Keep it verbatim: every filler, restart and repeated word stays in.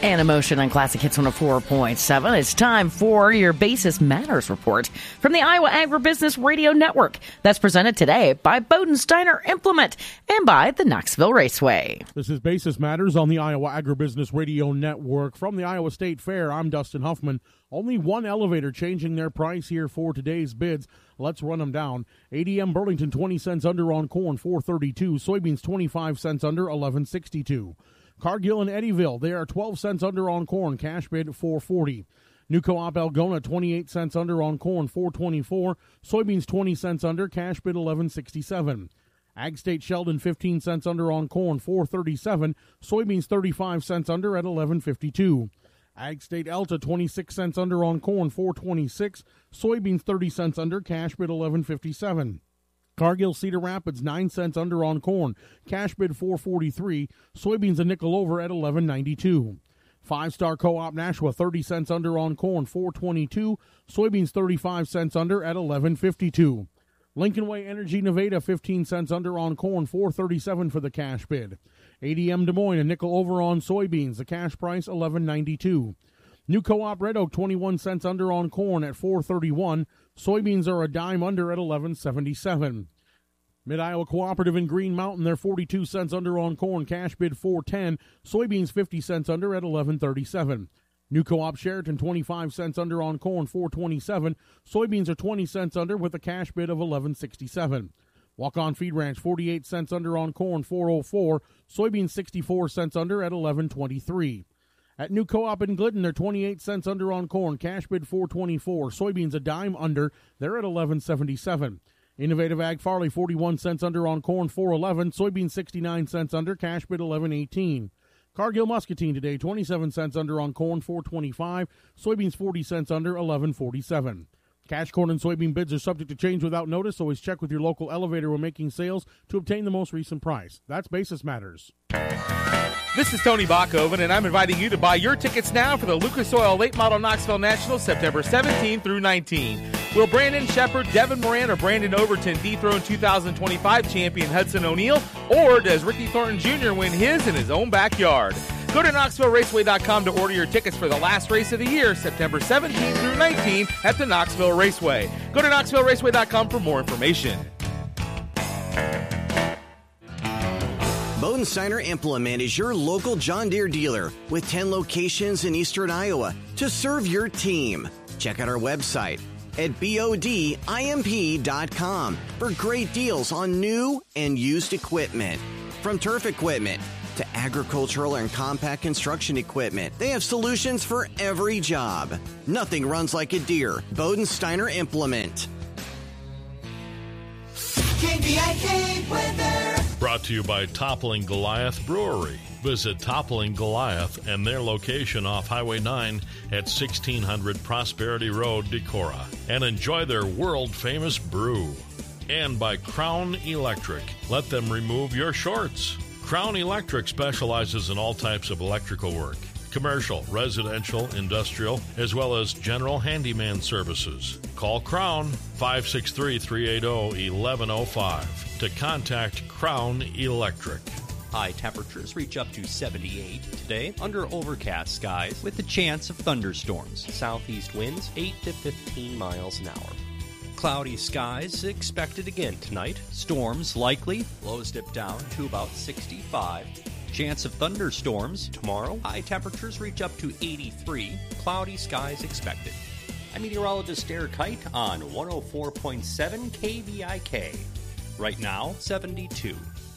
And Emotion on Classic Hits one oh four point seven. It's time for your Basis Matters report from the Iowa Agribusiness Radio Network. That's presented today by Bodensteiner Implement and by the Knoxville Raceway. This is Basis Matters on the Iowa Agribusiness Radio Network. From the Iowa State Fair, I'm Dustin Huffman. Only one elevator changing their price here for today's bids. Let's run them down. A D M Burlington, twenty cents under on corn, four thirty-two. Soybeans, twenty-five cents under, eleven sixty-two. Cargill and Eddyville, they are twelve cents under on corn, cash bid four forty. New Co-op Algona, twenty-eight cents under on corn, four twenty-four. Soybeans, twenty cents under, cash bid eleven sixty-seven. Ag State Sheldon, fifteen cents under on corn, four thirty-seven. Soybeans, thirty-five cents under at eleven fifty-two. Ag State Elta, twenty-six cents under on corn, four twenty-six. Soybeans, thirty cents under, cash bid eleven fifty-seven. Cargill Cedar Rapids, nine cents under on corn, cash bid four forty-three. Soybeans a nickel over at eleven ninety-two. Five Star Co-op Nashua, thirty cents under on corn, four twenty-two. Soybeans thirty-five cents under at eleven fifty-two. Lincoln Way Energy Nevada, fifteen cents under on corn, four thirty-seven for the cash bid. A D M Des Moines, a nickel over on soybeans, the cash price eleven ninety-two. New Co-op Red Oak, twenty-one cents under on corn at four thirty-one. Soybeans are a dime under at eleven seventy-seven. Mid-Iowa Cooperative in Green Mountain, they're forty-two cents under on corn, cash bid four ten. Soybeans fifty cents under at eleven thirty-seven. New Co-op Sheraton, twenty-five cents under on corn, four twenty-seven. Soybeans are twenty cents under with a cash bid of eleven sixty-seven. Walk-On Feed Ranch, forty-eight cents under on corn, four oh four. Soybeans sixty-four cents under at eleven twenty-three. At New Co-op in Glidden, they're twenty-eight cents under on corn, cash bid four twenty-four. Soybeans a dime under, they're at eleven seventy-seven. Innovative Ag Farley, forty-one cents under on corn, four eleven. Soybeans sixty-nine cents under, cash bid eleven eighteen. Cargill Muscatine today, twenty-seven cents under on corn, four twenty-five. Soybeans forty cents under, eleven forty-seven. Cash corn and soybean bids are subject to change without notice. Always check with your local elevator when making sales to obtain the most recent price. That's Basis Matters. This is Tony Bachhoven, and I'm inviting you to buy your tickets now for the Lucas Oil Late Model Knoxville National, September seventeenth through nineteenth. Will Brandon Shepard, Devin Moran, or Brandon Overton dethrone two thousand twenty-five champion Hudson O'Neal, or does Ricky Thornton Junior win his in his own backyard? Go to Knoxville Raceway dot com to order your tickets for the last race of the year, September seventeenth through nineteenth at the Knoxville Raceway. Go to Knoxville Raceway dot com for more information. Bodensteiner Implement is your local John Deere dealer with ten locations in eastern Iowa to serve your team. Check out our website at bodimp dot com for great deals on new and used equipment. From turf equipment to agricultural and compact construction equipment, they have solutions for every job. Nothing runs like a Deere. Bodensteiner Implement. K B I K weather. Brought to you by Toppling Goliath Brewery. Visit Toppling Goliath and their location off Highway nine at sixteen hundred Prosperity Road, Decorah, and enjoy their world-famous brew. And by Crown Electric. Let them remove your shorts. Crown Electric specializes in all types of electrical work. Commercial, residential, industrial, as well as general handyman services. Call Crown five six three, three eight zero, one one zero five to contact Crown Electric. High temperatures reach up to seventy-eight today under overcast skies with the chance of thunderstorms. Southeast winds eight to fifteen miles an hour. Cloudy skies expected again tonight. Storms likely. Lows dip down to about sixty-five. Chance of thunderstorms tomorrow. High temperatures reach up to eighty-three. Cloudy skies expected. I'm meteorologist Derek Height on one oh four point seven K B I K. Right now, seventy-two.